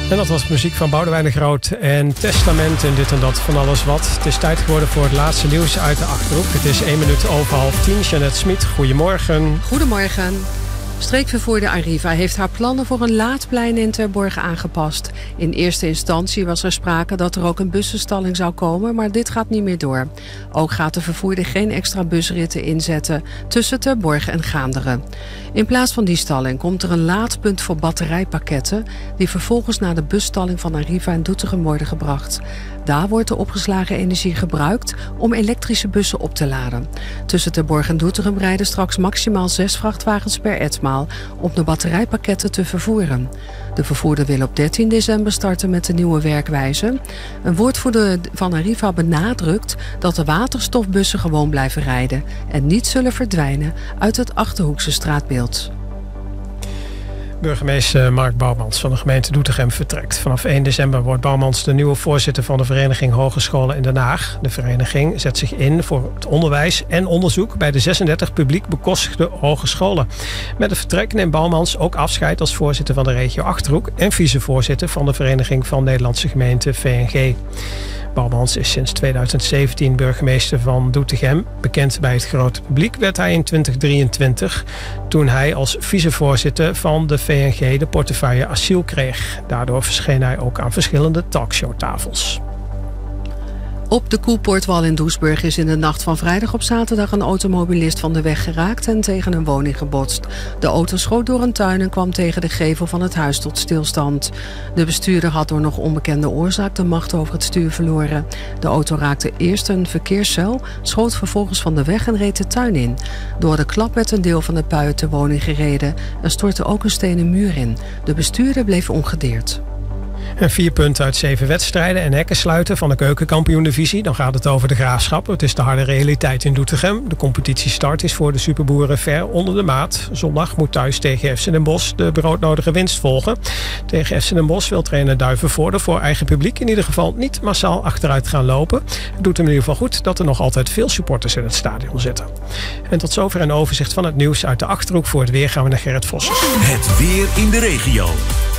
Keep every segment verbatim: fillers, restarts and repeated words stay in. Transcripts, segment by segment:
En dat was muziek van Boudewijn de Groot en Testament en dit en dat van alles wat. Het is tijd geworden voor het laatste nieuws uit de Achterhoek. Het is één minuut over half tien. Jeanette Smit, goedemorgen. Goedemorgen. Streekvervoerder Arriva heeft haar plannen voor een laadplein in Terborg aangepast. In eerste instantie was er sprake dat er ook een bussenstalling zou komen, maar dit gaat niet meer door. Ook gaat de vervoerder geen extra busritten inzetten tussen Terborg en Gaanderen. In plaats van die stalling komt er een laadpunt voor batterijpakketten die vervolgens naar de busstalling van Arriva in Doetinchem worden gebracht. Daar wordt de opgeslagen energie gebruikt om elektrische bussen op te laden. Tussen Terborg en Doetinchem rijden straks maximaal zes vrachtwagens per etmaal om de batterijpakketten te vervoeren. De vervoerder wil op dertien december starten met de nieuwe werkwijze. Een woordvoerder van Arriva benadrukt dat de waterstofbussen gewoon blijven rijden en niet zullen verdwijnen uit het Achterhoekse straatbeeld. Burgemeester Mark Bouwmans van de gemeente Doetinchem vertrekt. Vanaf één december wordt Bouwmans de nieuwe voorzitter van de Vereniging Hogescholen in Den Haag. De vereniging zet zich in voor het onderwijs en onderzoek bij de zesendertig publiek bekostigde hogescholen. Met het vertrek neemt Bouwmans ook afscheid als voorzitter van de regio Achterhoek en vicevoorzitter van de Vereniging van Nederlandse Gemeenten V N G. Bouwmans is sinds tweeduizend zeventien burgemeester van Doetinchem. Bekend bij het grote publiek werd hij in twintig drieëntwintig... toen hij als vicevoorzitter van de V N G de portefeuille asiel kreeg. Daardoor verscheen hij ook aan verschillende talkshowtafels. Op de Koepoortwal in Doesburg is in de nacht van vrijdag op zaterdag een automobilist van de weg geraakt en tegen een woning gebotst. De auto schoot door een tuin en kwam tegen de gevel van het huis tot stilstand. De bestuurder had door nog onbekende oorzaak de macht over het stuur verloren. De auto raakte eerst een verkeerscel, schoot vervolgens van de weg en reed de tuin in. Door de klap werd een deel van de pui uit de woning gereden. Er stortte ook een stenen muur in. De bestuurder bleef ongedeerd. En vier punten uit zeven wedstrijden en hekken sluiten van de keukenkampioen-divisie. Dan gaat het over de Graafschap. Het is de harde realiteit in Doetinchem. De competitiestart is voor de superboeren ver onder de maat. Zondag moet thuis tegen F C Den Bosch de broodnodige winst volgen. Tegen F C Den Bosch wil trainer Duivenvoorde voor eigen publiek in ieder geval niet massaal achteruit gaan lopen. Het doet hem in ieder geval goed dat er nog altijd veel supporters in het stadion zitten. En tot zover een overzicht van het nieuws uit de Achterhoek. Voor het weer gaan we naar Gerrit Vos. Het weer in de regio.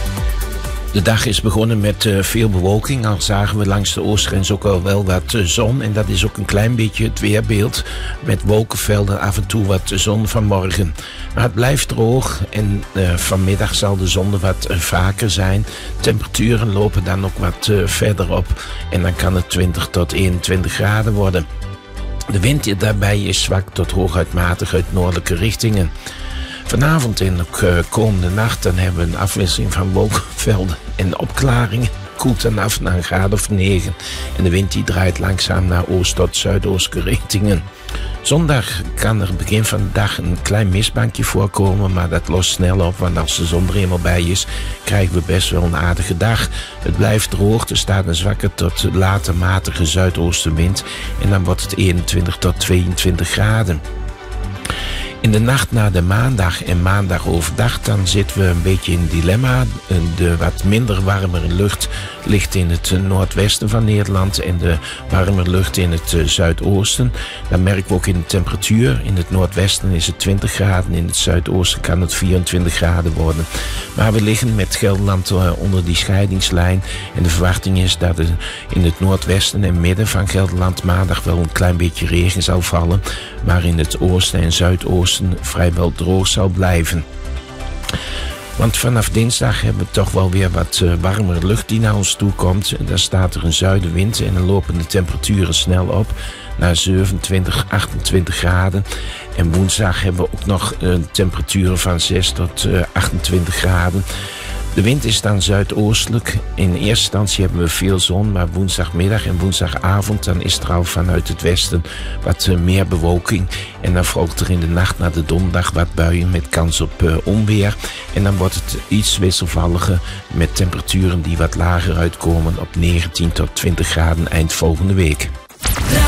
De dag is begonnen met uh, veel bewolking. Al zagen we langs de oostgrens ook al wel wat uh, zon. En dat is ook een klein beetje het weerbeeld. Met wolkenvelden, af en toe wat zon vanmorgen. Maar het blijft droog. En uh, vanmiddag zal de zon er wat uh, vaker zijn. Temperaturen lopen dan ook wat uh, verder op. En dan kan het twintig tot eenentwintig graden worden. De wind daarbij is zwak tot hooguit matig uit noordelijke richtingen. Vanavond en ook uh, komende nacht dan hebben we een afwisseling van wolkenvelden en opklaringen. Koelt dan af naar een graad of negen. En de wind die draait langzaam naar oost tot zuidoostelijke richtingen. Zondag kan er begin van de dag een klein mistbankje voorkomen, maar dat lost snel op, want als de zon er eenmaal bij is, krijgen we best wel een aardige dag. Het blijft droog, er staat een zwakke tot late matige zuidoostenwind en dan wordt het eenentwintig tot tweeëntwintig graden. In de nacht naar de maandag en maandag overdag dan zitten we een beetje in een dilemma. De wat minder warmere lucht ligt in het noordwesten van Nederland en de warmere lucht in het zuidoosten. Dat merken we ook in de temperatuur. In het noordwesten is het twintig graden, in het zuidoosten kan het vierentwintig graden worden. Maar we liggen met Gelderland onder die scheidingslijn en de verwachting is dat er in het noordwesten en midden van Gelderland maandag wel een klein beetje regen zal vallen, maar in het oosten en zuidoosten vrijwel droog zal blijven. Want vanaf dinsdag hebben we toch wel weer wat uh, warmere lucht die naar ons toe komt. Daar staat er een zuidenwind en dan lopen de temperaturen snel op naar zevenentwintig, achtentwintig graden. En woensdag hebben we ook nog uh, temperaturen van zes tot achtentwintig graden. De wind is dan zuidoostelijk. In eerste instantie hebben we veel zon, maar woensdagmiddag en woensdagavond dan is er al vanuit het westen wat uh, meer bewolking. En dan volgt er in de nacht naar de donderdag wat buien met kans op uh, onweer. En dan wordt het iets wisselvalliger met temperaturen die wat lager uitkomen op negentien tot twintig graden eind volgende week.